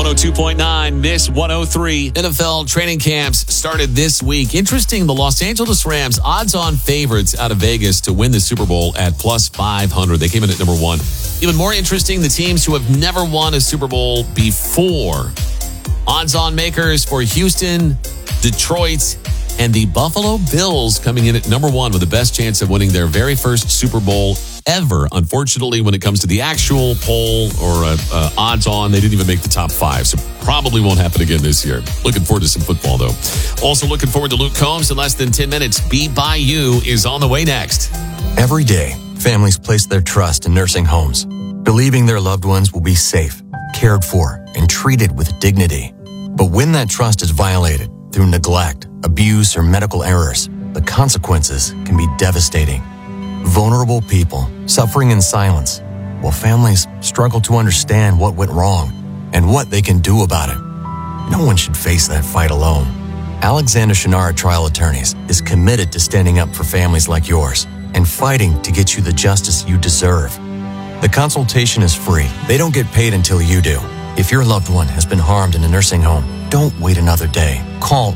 102.9, Miss 103. NFL training camps started this week. Interesting, the Los Angeles Rams, odds-on favorites out of Vegas to win the Super Bowl at plus 500. They came in at number one. Even more interesting, the teams who have never won a Super Bowl before. Odds-on makers for Houston, Detroit, and the Buffalo Bills coming in at number one with the best chance of winning their very first Super Bowl ever. Unfortunately, when it comes to the actual poll or odds on, they didn't even make the top five. So probably won't happen again this year. Looking forward to some football, though. Also looking forward to Luke Combs in less than 10 minutes. Be By You is on the way next. Every day, families place their trust in nursing homes, believing their loved ones will be safe, cared for, and treated with dignity. But when that trust is violated through neglect, abuse, or medical errors, the consequences can be devastating. Vulnerable people suffering in silence, while families struggle to understand what went wrong and what they can do about it. No one should face that fight alone. Alexander Shannara Trial Attorneys is committed to standing up for families like yours and fighting to get you the justice you deserve. The consultation is free. They don't get paid until you do. If your loved one has been harmed in a nursing home, don't wait another day. Call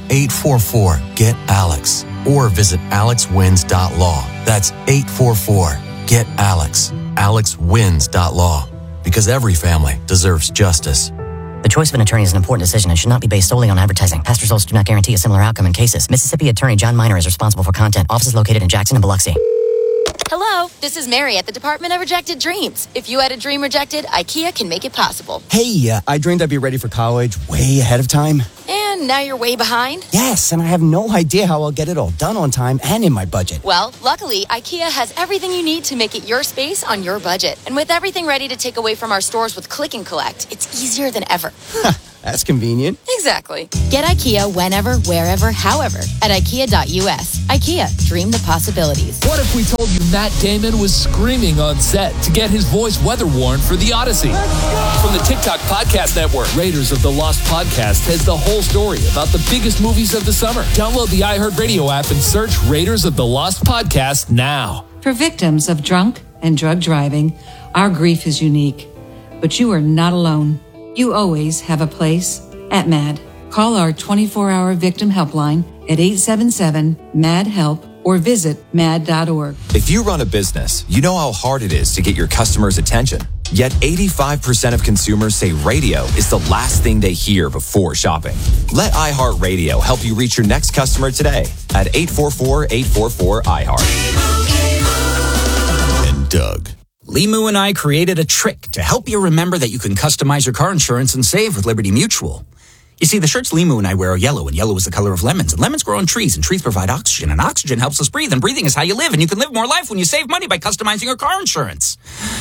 844-GET-ALEX or visit alexwins.law. That's 844-GET-ALEX. alexwins.law. Because every family deserves justice. The choice of an attorney is an important decision and should not be based solely on advertising. Past results do not guarantee a similar outcome in cases. Mississippi Attorney John Minor is responsible for content. Office is located in Jackson and Biloxi. Hello, this is Mary at the Department of Rejected Dreams. If you had a dream rejected, IKEA can make it possible. Hey, I dreamed I'd be ready for college way ahead of time. And now you're way behind? Yes, and I have no idea how I'll get it all done on time and in my budget. Well, luckily, IKEA has everything you need to make it your space on your budget. And with everything ready to take away from our stores with Click and Collect, it's easier than ever. That's convenient. Exactly. Get IKEA whenever, wherever, however at IKEA.us. IKEA, dream the possibilities. What if we told you Matt Damon was screaming on set to get his voice weather worn for The Odyssey? From the TikTok Podcast Network, Raiders of the Lost Podcast has the whole story about the biggest movies of the summer. Download the iHeartRadio app and search Raiders of the Lost Podcast now. For victims of drunk and drug driving, our grief is unique. But you are not alone. You always have a place at MAD. Call our 24-hour victim helpline at 877-MAD-HELP or visit mad.org. If you run a business, you know how hard it is to get your customers' attention. Yet 85% of consumers say radio is the last thing they hear before shopping. Let iHeartRadio help you reach your next customer today at 844-844-iHeart. And Doug. Limu and I created a trick to help you remember that you can customize your car insurance and save with Liberty Mutual. You see, the shirts Limu and I wear are yellow, and yellow is the color of lemons, and lemons grow on trees, and trees provide oxygen, and oxygen helps us breathe, and breathing is how you live, and you can live more life when you save money by customizing your car insurance.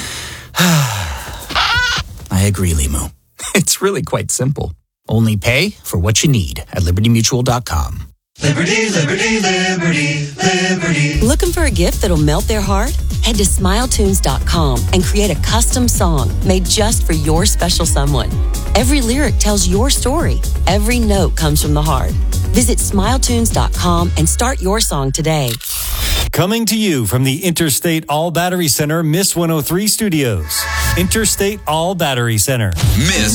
I agree, Limu. It's really quite simple. Only pay for what you need at LibertyMutual.com. Liberty, liberty, liberty, liberty. Looking for a gift that'll melt their heart? Head to SmileTunes.com and create a custom song made just for your special someone. Every lyric tells your story. Every note comes from the heart. Visit SmileTunes.com and start your song today. Coming to you from the Interstate All Battery Center, Miss 103 Studios. Interstate All Battery Center. Miss